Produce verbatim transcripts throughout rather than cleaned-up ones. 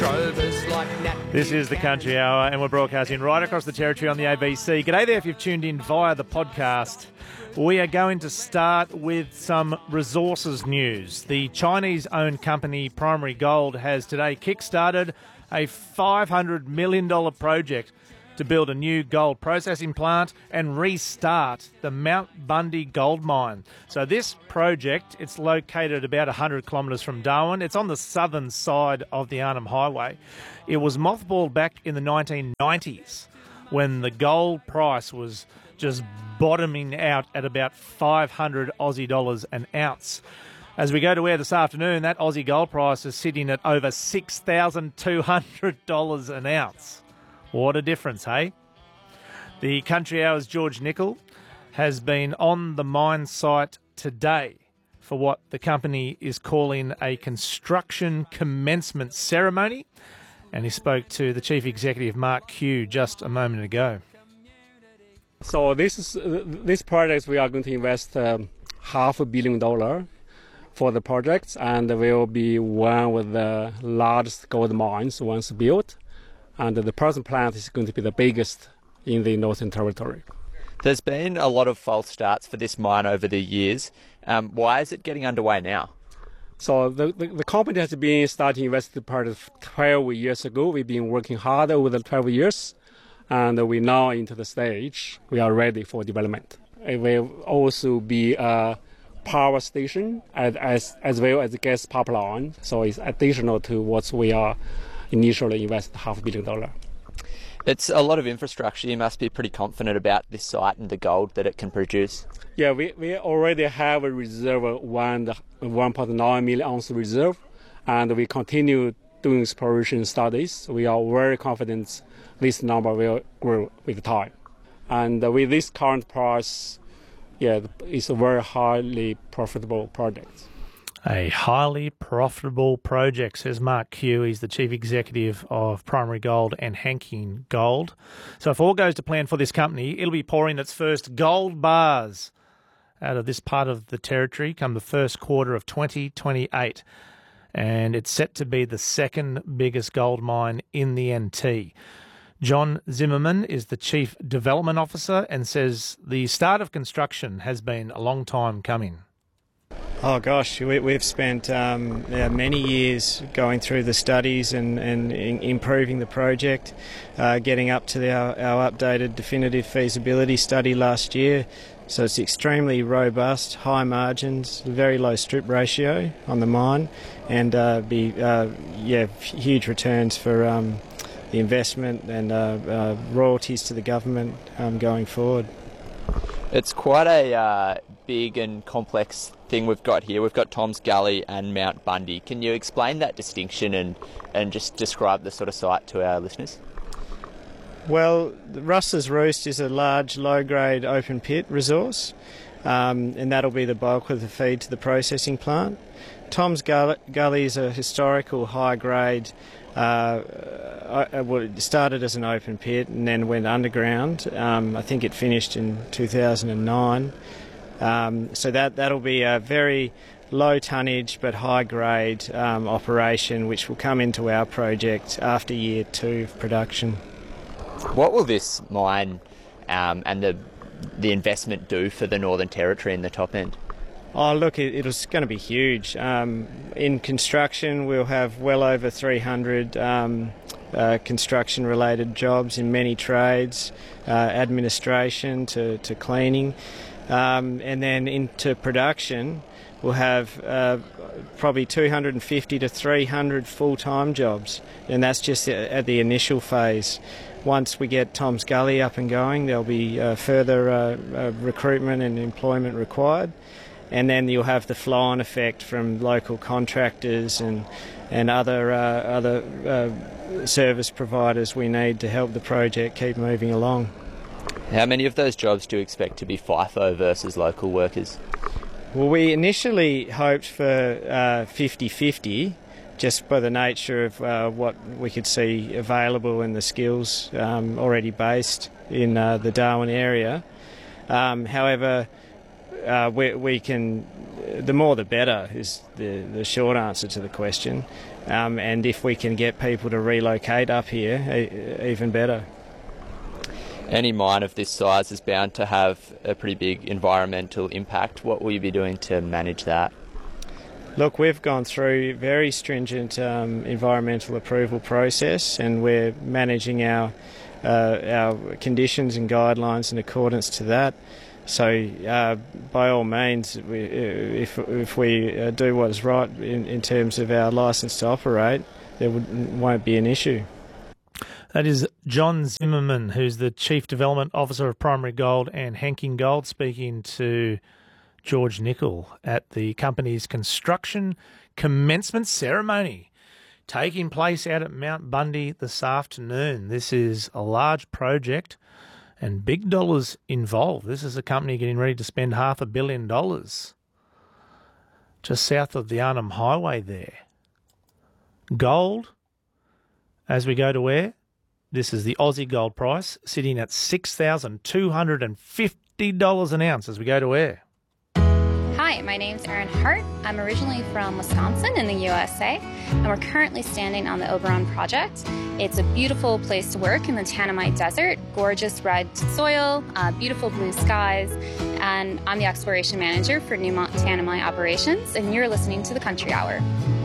Drovers like Nat. This is the Country Hour, and we're broadcasting right across the territory on the A B C. G'day there if you've tuned in via the podcast. We are going to start with some resources news. The Chinese-owned company Primary Gold has today kick-started a five hundred million dollars project to build a new gold processing plant and restart the Mount Bundy gold mine. So this project, it's located about one hundred kilometres from Darwin. It's on the southern side of the Arnhem Highway. It was mothballed back in the nineteen nineties when the gold price was just bottoming out at about five hundred Aussie dollars an ounce. As we go to air this afternoon, that Aussie gold price is sitting at over six thousand two hundred dollars an ounce. What a difference, hey? The Country Hour's George Nicol has been on the mine site today for what the company is calling a construction commencement ceremony, and he spoke to the Chief Executive, Mark Q, just a moment ago. So this is uh, this project we are going to invest um, half a billion dollar for the project, and will be one of the largest gold mines once built. And the present plant is going to be the biggest in the Northern Territory. There's been a lot of false starts for this mine over the years. Um, why is it getting underway now? So the, the, the company has been starting investing part of twelve years ago. We've been working hard over the twelve years, and we're now into the stage we are ready for development. It will also be a power station as, as, as well as a gas pipeline. So it's additional to what we are initially invest half a billion dollar. It's a lot of infrastructure. You must be pretty confident about this site and the gold that it can produce. Yeah, we, we already have a reserve of one one point nine million ounce reserve, and we continue doing exploration studies. We are very confident this number will grow with time. And with this current price, yeah, it's a very highly profitable project. A highly profitable project, says Mark Q. He's the Chief Executive of Primary Gold and Hanking Gold. So if all goes to plan for this company, it'll be pouring its first gold bars out of this part of the territory come the first quarter of twenty twenty-eight. And it's set to be the second biggest gold mine in the N T. John Zimmerman is the Chief Development Officer and says the start of construction has been a long time coming. Oh gosh, we, we've spent um, yeah, many years going through the studies and, and in, improving the project, uh, getting up to the, our, our updated definitive feasibility study last year. So it's extremely robust, high margins, very low strip ratio on the mine, and uh, be uh, yeah huge returns for um, the investment and uh, uh, royalties to the government um, going forward. It's quite a uh, big and complex thing we've got here. We've got Tom's Gully and Mount Bundy. Can you explain that distinction and, and just describe the sort of site to our listeners? Well, the Russell's Roost is a large, low-grade open pit resource, um, and that'll be the bulk of the feed to the processing plant. Tom's Gully is a historical high-grade. Uh, uh, well, it started as an open pit and then went underground. Um, I think it finished in two thousand nine. Um, so that, that'll be a very low tonnage but high grade um, operation which will come into our project after year two of production. What will this mine um, and the the investment do for the Northern Territory in the top end? Oh look, it, it was going to be huge. Um, in construction we'll have well over three hundred um, uh, construction related jobs in many trades, uh, administration to, to cleaning. Um, and then into production, we'll have uh, probably two hundred fifty to three hundred full-time jobs, and that's just at the initial phase. Once we get Tom's Gully up and going, there'll be uh, further uh, uh, recruitment and employment required, and then you'll have the flow-on effect from local contractors and and other uh, other uh, service providers we need to help the project keep moving along. How many of those jobs do you expect to be FIFO versus local workers? Well, we initially hoped for fifty-fifty, uh, just by the nature of uh, what we could see available and the skills um, already based in uh, the Darwin area. Um, however, uh, we, we can, the more the better is the, the short answer to the question. Um, and if we can get people to relocate up here, e- even better. Any mine of this size is bound to have a pretty big environmental impact. What will you be doing to manage that? Look, we've gone through very stringent um, environmental approval process, and we're managing our uh, our conditions and guidelines in accordance to that. So, uh, by all means, we, if if we uh, do what is right in, in terms of our licence to operate, there would, won't be an issue. That is John Zimmerman, who's the Chief Development Officer of Primary Gold and Hanking Gold, speaking to George Nicol at the company's construction commencement ceremony taking place out at Mount Bundy this afternoon. This is a large project and big dollars involved. This is a company getting ready to spend half a billion dollars just south of the Arnhem Highway there. Gold, as we go to where? This is the Aussie gold price, sitting at six thousand two hundred fifty dollars an ounce as we go to air. Hi, my name's Erin Hart. I'm originally from Wisconsin in the U S A, and we're currently standing on the Oberon project. It's a beautiful place to work in the Tanami Desert, gorgeous red soil, uh, beautiful blue skies, and I'm the exploration manager for Newmont Tanami operations, and you're listening to the Country Hour.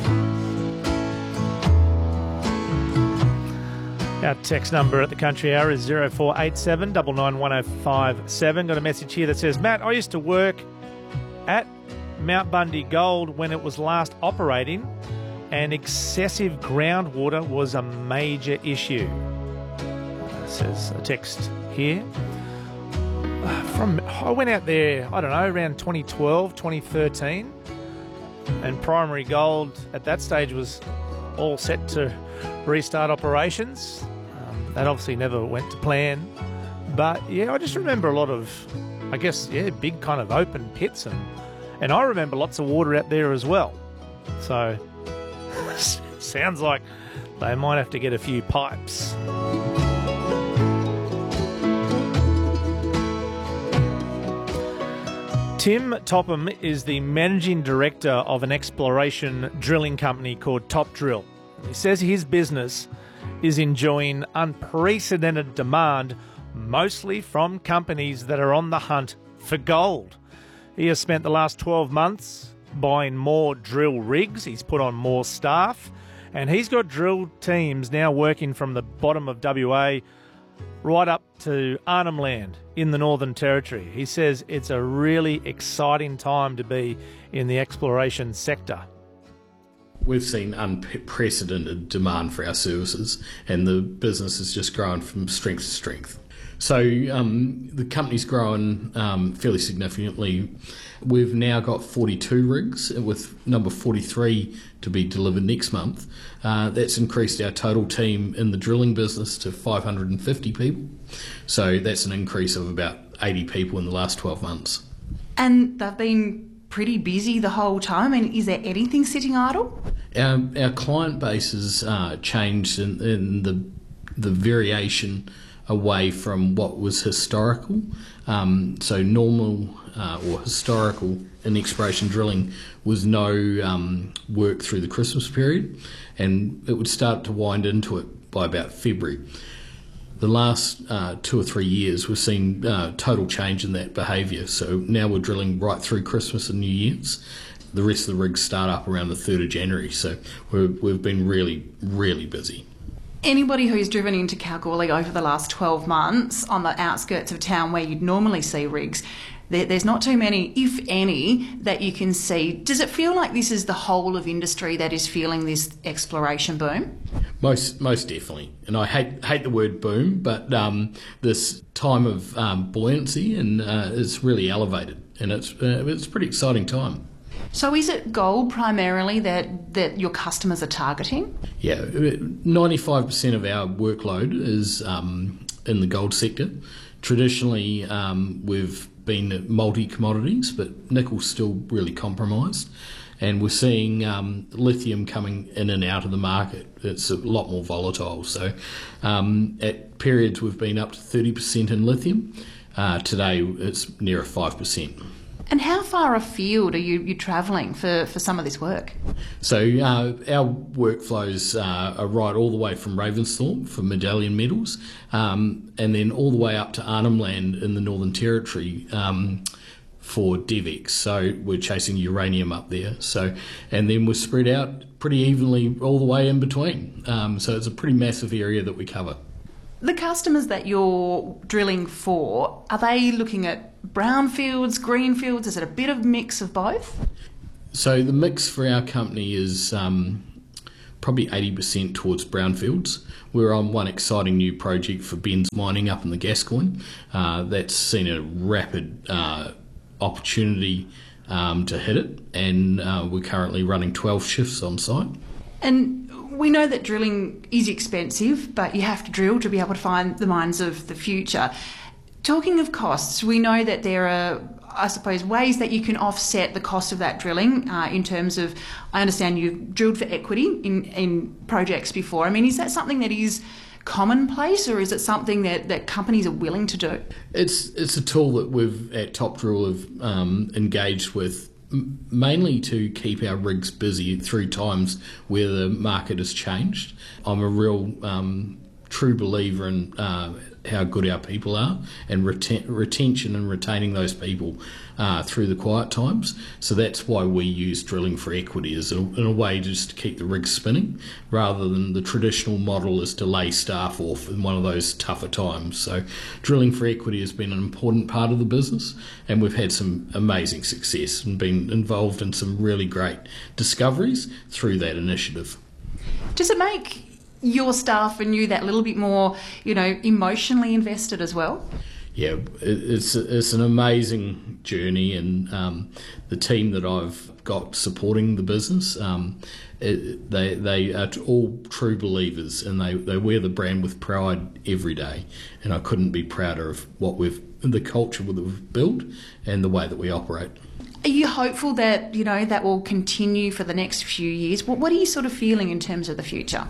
Our text number at the Country Hour is zero four eight seven nine nine one zero five seven. Got a message here that says, Matt, I used to work at Mount Bundy Gold when it was last operating, and excessive groundwater was a major issue. Says a text here. From I went out there, I don't know, around twenty twelve, twenty thirteen, and Primary Gold at that stage was all set to restart operations. Um, that obviously never went to plan. But yeah, I just remember a lot of, I guess, yeah, big kind of open pits, and and I remember lots of water out there as well. So sounds like they might have to get a few pipes. Tim Topham is the managing director of an exploration drilling company called Top Drill. He says his business is enjoying unprecedented demand, mostly from companies that are on the hunt for gold. He has spent the last twelve months buying more drill rigs. He's put on more staff, and he's got drill teams now working from the bottom of W A right up to Arnhem Land in the Northern Territory. He says it's a really exciting time to be in the exploration sector. We've seen unprecedented demand for our services, and the business has just grown from strength to strength. So um, the company's grown um, fairly significantly. We've now got forty-two rigs, with number forty-three to be delivered next month. Uh, that's increased our total team in the drilling business to five hundred fifty people. So that's an increase of about eighty people in the last twelve months. And they've been pretty busy the whole time. I mean, is there anything sitting idle? Our, our client base has uh, changed in, in the the variation away from what was historical. Um, so normal uh, or historical in exploration drilling was no um, work through the Christmas period, and it would start to wind into it by about February. The last uh, two or three years, we've seen uh, total change in that behaviour. So now we're drilling right through Christmas and New Year's. The rest of the rigs start up around the third of January. So we're, we've been really, really busy. Anybody who's driven into Kalgoorlie over the last twelve months on the outskirts of town where you'd normally see rigs, there, there's not too many, if any, that you can see. Does it feel like this is the whole of industry that is feeling this exploration boom? Most most definitely. And I hate hate the word boom, but um, this time of um, buoyancy and uh, is really elevated, and it's uh, it's a pretty exciting time. So is it gold primarily that, that your customers are targeting? Yeah, ninety-five percent of our workload is um, in the gold sector. Traditionally, um, we've been multi-commodities, but nickel's still really compromised. And we're seeing um, lithium coming in and out of the market. It's a lot more volatile. So um, at periods we've been up to thirty percent in lithium. Uh, today it's near five percent. And how far afield are you, you travelling for, for some of this work? So uh, our workflows uh, are right all the way from Ravensthorpe for Medallion Metals, um, and then all the way up to Arnhem Land in the Northern Territory um, for DevEx. So we're chasing uranium up there. So, and then we're spread out pretty evenly all the way in between. Um, so it's a pretty massive area that we cover. The customers that you're drilling for, are they looking at brownfields, greenfields? Is it a bit of mix of both? So the mix for our company is um, probably eighty percent towards brownfields. We're on one exciting new project for Benz Mining up in the Gascoyne. Uh, that's seen a rapid uh, opportunity um, to hit it, and uh, we're currently running twelve shifts on site. And we know that drilling is expensive, but you have to drill to be able to find the mines of the future. Talking of costs, we know that there are, I suppose, ways that you can offset the cost of that drilling uh, in terms of, I understand you've drilled for equity in, in projects before. I mean, is that something that is commonplace, or is it something that, that companies are willing to do? It's it's a tool that we've at Top Drill have um, engaged with mainly to keep our rigs busy through times where the market has changed. I'm a real um, true believer in uh, how good our people are, and reten- retention and retaining those people uh, through the quiet times. So that's why we use drilling for equity, as a, in a way just to keep the rigs spinning, rather than the traditional model is to lay staff off in one of those tougher times. So drilling for equity has been an important part of the business, and we've had some amazing success and been involved in some really great discoveries through that initiative. Does it make your staff and you that little bit more, you know, emotionally invested as well? Yeah, it's it's an amazing journey, and um, the team that I've got supporting the business, um, it, they they are all true believers, and they, they wear the brand with pride every day. And I couldn't be prouder of what we've, the culture that we've built, and the way that we operate. Are you hopeful that, you know, that will continue for the next few years? What, what are you sort of feeling in terms of the future?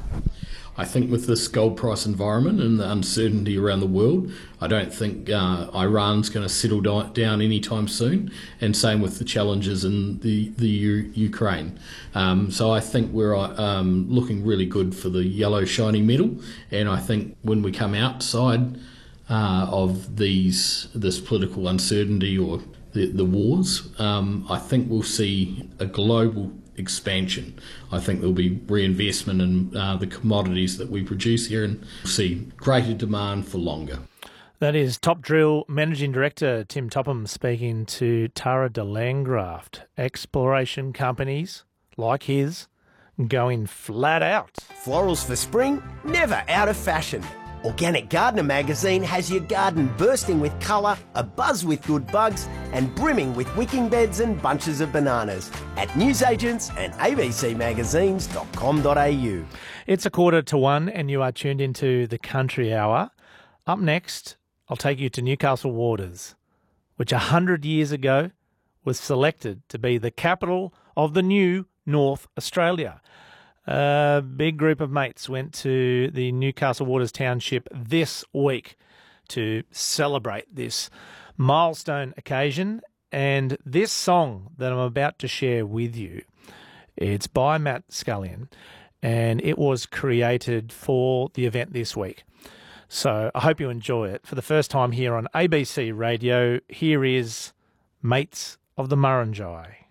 I think with this gold price environment and the uncertainty around the world, I don't think uh, Iran's going to settle down anytime soon, and same with the challenges in the, the U- Ukraine. Um, so I think we're um, looking really good for the yellow shiny metal, and I think when we come outside uh, of these this political uncertainty or the, the wars, um, I think we'll see a global expansion. I think there'll be reinvestment in uh, the commodities that we produce here, and we'll see greater demand for longer. That is Top Drill Managing Director Tim Topham speaking to Tara de Landgraft. Exploration companies like his going flat out. Florals for spring, never out of fashion. Organic Gardener magazine has your garden bursting with colour, abuzz with good bugs, and brimming with wicking beds and bunches of bananas at newsagents and a b c magazines dot com dot a u. It's a quarter to one, and you are tuned into the Country Hour. Up next, I'll take you to Newcastle Waters, which a hundred years ago was selected to be the capital of the new North Australia. A big group of mates went to the Newcastle Waters Township this week to celebrate this milestone occasion. And this song that I'm about to share with you, it's by Matt Scullion, and it was created for the event this week. So I hope you enjoy it. For the first time here on A B C Radio, here is Mates of the Murrinjai.